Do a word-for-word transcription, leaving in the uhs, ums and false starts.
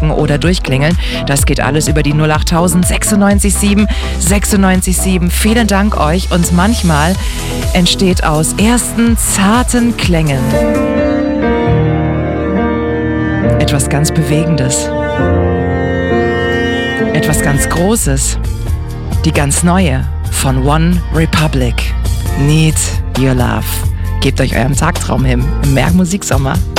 schicken oder durchklingeln. Das geht alles über die null acht tausend sechsundneunzig sieben sechsundneunzig sieben. Vielen Dank euch und manchmal entsteht aus ersten zarten Klängen etwas ganz Bewegendes. Etwas ganz Großes. Die ganz neue von One Republic. Need Your Love. Gebt euch euren Tagtraum hin im Merk Musiksommer.